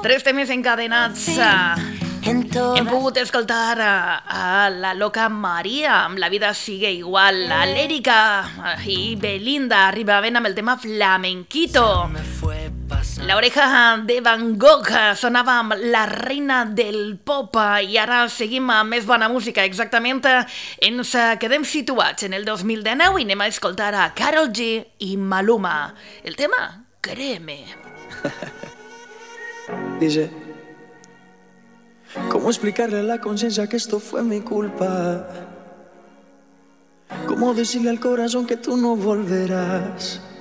Tres temes encadenats. Hem pogut escoltar a la loca Maria amb La vida sigue igual, a l'Erika i Belinda arribaven amb el tema Flamenquito. La oreja de Van Gogh sonava amb La reina del pop i ara seguim amb més bona música. Exactament ens quedem situats en el 2019 i anem a escoltar a Karol G i Maluma. El tema, Créeme. Dice, ¿cómo explicarle a la conciencia que esto fue mi culpa? ¿Cómo decirle al corazón que tú no volverás?